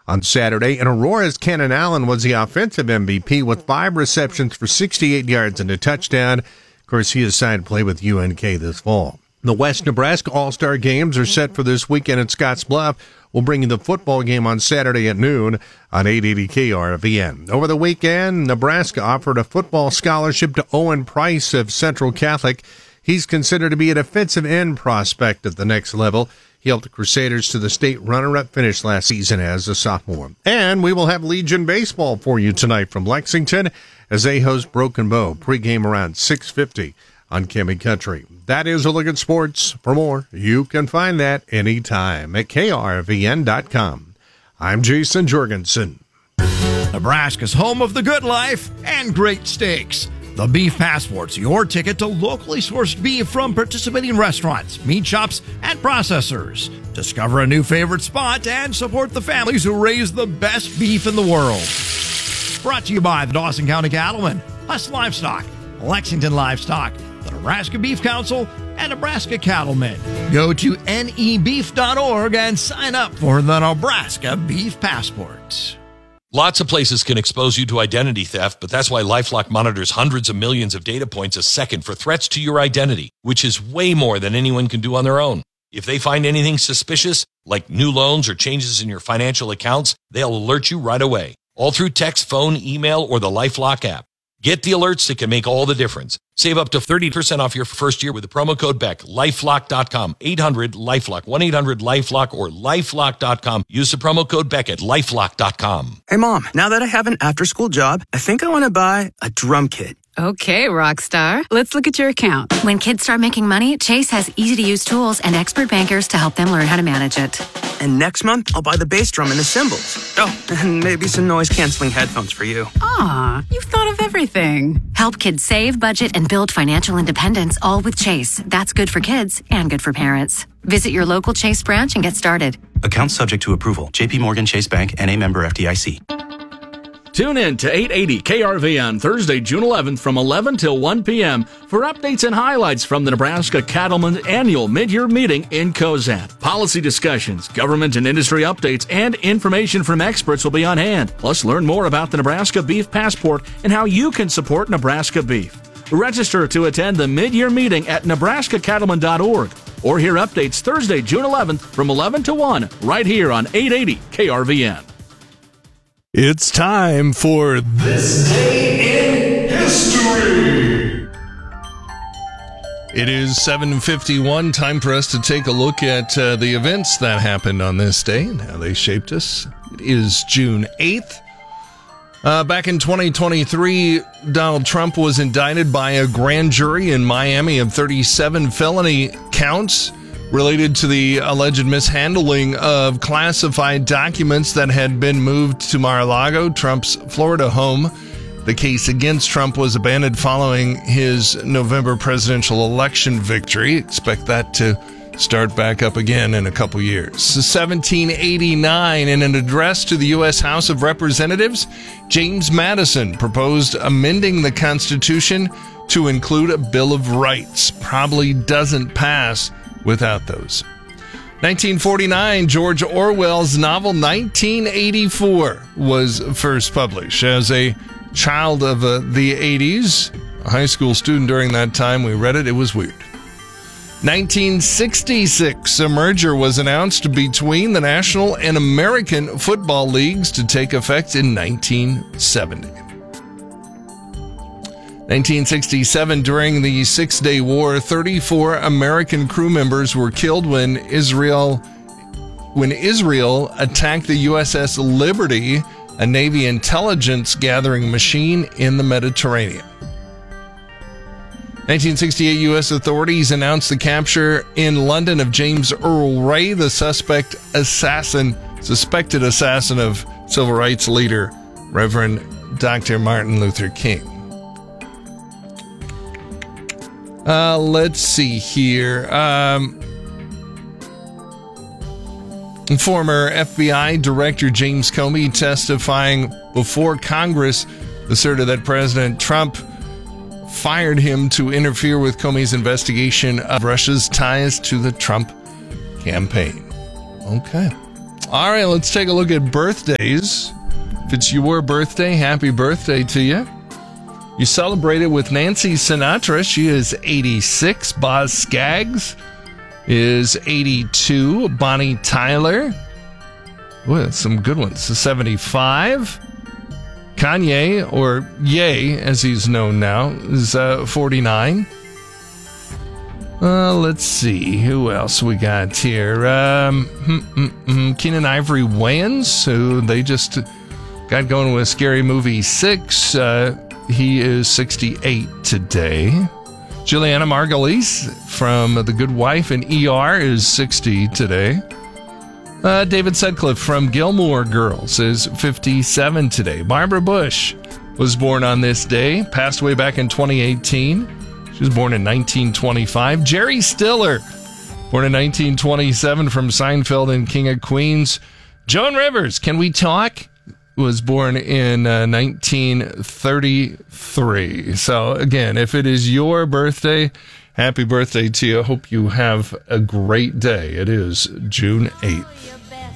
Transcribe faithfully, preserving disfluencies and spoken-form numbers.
on Saturday. And Aurora's Kenan Allen was the offensive M V P with five receptions for sixty-eight yards and a touchdown. Of course, he is signed to play with U N K this fall. The West Nebraska All-Star Games are set for this weekend at Scottsbluff. We'll bring you the football game on Saturday at noon on eight eighty K R V N. Over the weekend, Nebraska offered a football scholarship to Owen Price of Central Catholic. He's considered to be a defensive end prospect at the next level. He helped the Crusaders to the state runner-up finish last season as a sophomore. And we will have Legion Baseball for you tonight from Lexington as they host Broken Bow. Pregame around six fifty on Kimmy Country. That is a look at sports. For more, you can find that anytime at K R V N dot com. I'm Jason Jorgensen. Nebraska's home of the good life and great steaks. The Beef Passport's your ticket to locally sourced beef from participating restaurants, meat shops, and processors. Discover a new favorite spot and support the families who raise the best beef in the world. Brought to you by the Dawson County Cattlemen, Huss Livestock, Lexington Livestock, the Nebraska Beef Council, and Nebraska Cattlemen. Go to N E beef dot org and sign up for the Nebraska Beef Passport. Lots of places can expose you to identity theft, but that's why LifeLock monitors hundreds of millions of data points a second for threats to your identity, which is way more than anyone can do on their own. If they find anything suspicious, like new loans or changes in your financial accounts, they'll alert you right away, all through text, phone, email, or the LifeLock app. Get the alerts that can make all the difference. Save up to thirty percent off your first year with the promo code Beck. lifelock dot com, eight hundred LifeLock, one eight hundred LifeLock, or lifelock dot com. Use the promo code Beck at lifelock dot com. Hey, Mom, now that I have an after-school job, I think I want to buy a drum kit. Okay, Rockstar. Let's look at your account. When kids start making money, Chase has easy-to-use tools and expert bankers to help them learn how to manage it. And next month, I'll buy the bass drum and the cymbals. Oh, and maybe some noise-canceling headphones for you. Aw, you've thought of everything. Help kids save, budget, and build financial independence, all with Chase. That's good for kids and good for parents. Visit your local Chase branch and get started. Account subject to approval. J P Morgan Chase Bank, N A member F D I C. Tune in to eight eighty K R V N Thursday, June eleventh from eleven till one p.m. for updates and highlights from the Nebraska Cattlemen's annual mid-year meeting in Cozad. Policy discussions, government and industry updates, and information from experts will be on hand. Plus, learn more about the Nebraska Beef Passport and how you can support Nebraska beef. Register to attend the mid-year meeting at nebraska cattlemen dot org or hear updates Thursday, June eleventh from eleven to one right here on eight eighty K R V N. It's time for This Day in History. It is seven fifty-one, time for us to take a look at uh, the events that happened on this day and how they shaped us. It is June eighth. Uh, back in twenty twenty-three, Donald Trump was indicted by a grand jury in Miami of thirty-seven felony counts related to the alleged mishandling of classified documents that had been moved to Mar-a-Lago, Trump's Florida home. The case against Trump was abandoned following his November presidential election victory. Expect that to start back up again in a couple years. seventeen eighty-nine, in an address to the U S House of Representatives, James Madison proposed amending the Constitution to include a Bill of Rights. Probably doesn't pass without those. nineteen forty-nine, George Orwell's novel nineteen eighty-four was first published. As a child of uh, the eighties, a high school student during that time, we read it. It was weird. nineteen sixty-six, a merger was announced between the National and American Football Leagues to take effect in nineteen seventy. nineteen sixty-seven, during the Six-Day War, thirty-four American crew members were killed when Israel when Israel attacked the U S S Liberty, a Navy intelligence gathering machine in the Mediterranean. nineteen sixty-eight, U S authorities announced the capture in London of James Earl Ray, the suspect assassin, suspected assassin of civil rights leader Reverend Doctor Martin Luther King. Uh, let's see here. Um, former F B I Director James Comey, testifying before Congress, asserted that President Trump fired him to interfere with Comey's investigation of Russia's ties to the Trump campaign. Okay. All right, let's take a look at birthdays. If it's your birthday, happy birthday to you. You celebrated with Nancy Sinatra. She is eighty-six. Boz Scaggs is eighty-two. Bonnie Tyler. Ooh, that's some good ones. seventy-five. Kanye, or Ye, as he's known now, is uh, forty-nine. Uh, let's see. Who else we got here? Um, mm, mm, mm, Keenan Ivory Wayans, who they just got going with Scary Movie six. Uh, he is sixty-eight today. Juliana Margulies from The Good Wife and E R is sixty today. Uh, David Sutcliffe from Gilmore Girls is fifty-seven today. Barbara Bush was born on this day, passed away back in twenty eighteen. She was born in nineteen twenty-five. Jerry Stiller, born in nineteen twenty-seven from Seinfeld and King of Queens. Joan Rivers, Can We Talk? Was born in uh, nineteen thirty-three. So again, if it is your birthday, happy birthday to you. I hope you have a great day. It is June eighth.